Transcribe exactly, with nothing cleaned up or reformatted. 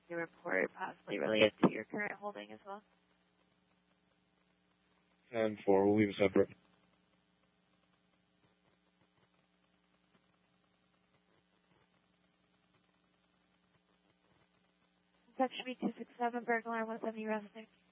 Your report possibly related to your current holding as well. ten four, we'll leave it separate. Section B two six seven, burglar one seventy resident.